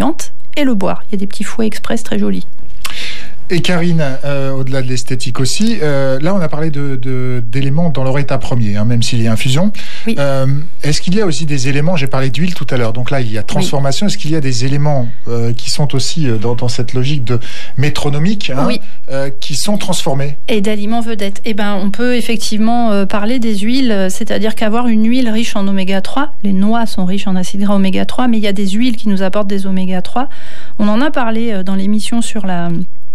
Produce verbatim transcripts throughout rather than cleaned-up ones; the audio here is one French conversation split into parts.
bouillante et le boire. Il y a des petits fouets express très jolis. Et Karine, euh, au-delà de l'esthétique aussi, euh, là on a parlé de, de, d'éléments dans leur état premier, hein, même s'il y a infusion. Oui. Euh, est-ce qu'il y a aussi des éléments, j'ai parlé d'huile tout à l'heure, donc là il y a transformation, oui. Est-ce qu'il y a des éléments euh, qui sont aussi dans, dans cette logique de métronomique, hein, oui. euh, qui sont transformés? Et d'aliments vedettes. Eh ben, on peut effectivement euh, parler des huiles, c'est-à-dire qu'avoir une huile riche en oméga trois, les noix sont riches en acides gras oméga trois, mais il y a des huiles qui nous apportent des oméga trois. On en a parlé dans l'émission sur la...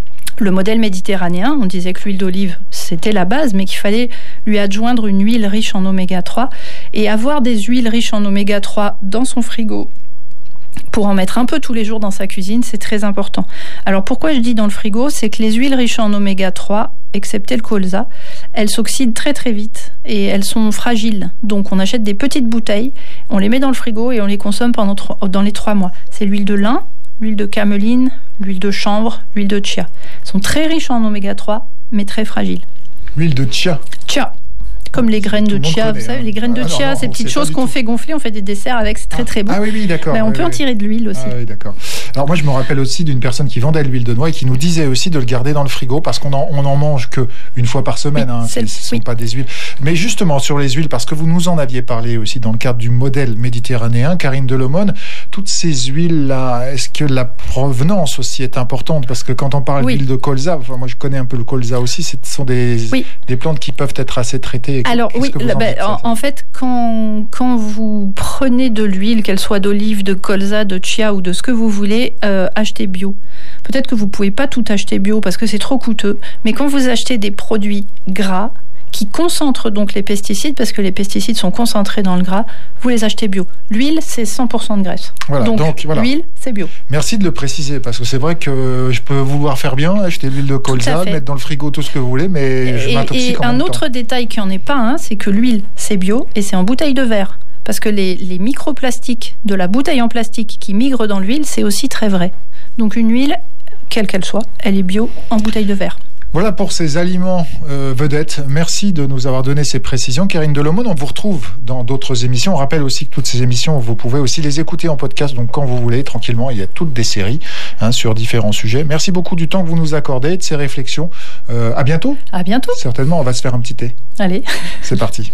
le modèle méditerranéen. On disait que l'huile d'olive, c'était la base, mais qu'il fallait lui adjoindre une huile riche en oméga trois. Et avoir des huiles riches en oméga trois dans son frigo, pour en mettre un peu tous les jours dans sa cuisine, c'est très important. Alors pourquoi je dis dans le frigo, c'est que les huiles riches en oméga trois, excepté le colza, elles s'oxydent très très vite et elles sont fragiles. Donc on achète des petites bouteilles, on les met dans le frigo et on les consomme pendant trois, dans les trois mois. C'est l'huile de lin, l'huile de cameline, l'huile de chanvre, l'huile de chia. Elles sont très riches en oméga trois, mais très fragiles. L'huile de chia. Chia. Comme les graines de chia, connaît, vous savez, hein. les graines de ah, chia, non, non, ces petites choses qu'on fait gonfler, on fait des desserts avec, c'est très très bon. Ah oui, oui, d'accord. Ben, on oui, peut oui. en tirer de l'huile aussi. Ah oui, d'accord. Alors moi, je me rappelle aussi d'une personne qui vendait l'huile de noix et qui nous disait aussi de le garder dans le frigo parce qu'on en, on en mange que une fois par semaine. Oui, hein, ce ne sont oui. pas des huiles. Mais justement, sur les huiles, parce que vous nous en aviez parlé aussi dans le cadre du modèle méditerranéen, Karine Delomone, toutes ces huiles-là, est-ce que la provenance aussi est importante? Parce que quand on parle oui. d'huile de colza, enfin, moi je connais un peu le colza aussi, ce sont des, oui. des plantes qui peuvent être assez traitées. Alors oui, en, ben, en, en fait, quand, quand vous prenez de l'huile, qu'elle soit d'olive, de colza, de chia ou de ce que vous voulez, euh, achetez bio. Peut-être que vous ne pouvez pas tout acheter bio parce que c'est trop coûteux, mais quand vous achetez des produits gras qui concentrent donc les pesticides, parce que les pesticides sont concentrés dans le gras, vous les achetez bio. L'huile, c'est cent pour cent de graisse. Voilà, donc, donc voilà. L'huile, c'est bio. Merci de le préciser, parce que c'est vrai que je peux vouloir faire bien, acheter l'huile de colza, mettre dans le frigo tout ce que vous voulez, mais et, je m'intoxique en même temps. Et un autre temps. détail qui n'en est pas un, c'est que l'huile, c'est bio et c'est en bouteille de verre. Parce que les, les microplastiques de la bouteille en plastique qui migrent dans l'huile, c'est aussi très vrai. Donc une huile, quelle qu'elle soit, elle est bio en bouteille de verre. Voilà pour ces aliments euh, vedettes. Merci de nous avoir donné ces précisions. Karine Delomone, on vous retrouve dans d'autres émissions. On rappelle aussi que toutes ces émissions, vous pouvez aussi les écouter en podcast, donc quand vous voulez, tranquillement. Il y a toutes des séries hein, sur différents sujets. Merci beaucoup du temps que vous nous accordez, de ces réflexions. Euh, à bientôt. À bientôt. Certainement, on va se faire un petit thé. Allez. C'est parti.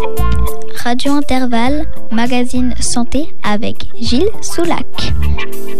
Radio Intervalle, magazine santé avec Gilles Soulac.